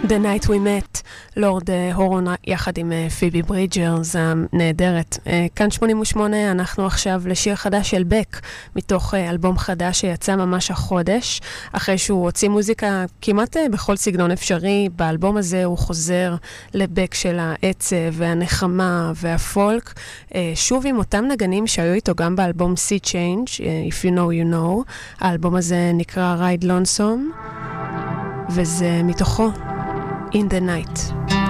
The Night We Met, לורד הורון יחד עם פיבי ברידג'רס הנהדרת. כאן 88, אנחנו עכשיו לשיר חדש של בק, מתוך אלבום חדש שיצא ממש החודש, אחרי שהוא הוציא מוזיקה כמעט בכל סגנון אפשרי. באלבום הזה הוא חוזר לבק של העצב והנחמה והפולק, שוב עם אותם נגנים שהיו איתו גם באלבום Sea Change, If You Know You Know. האלבום הזה נקרא Ride Lonesome, וזה מתוכו In the Night.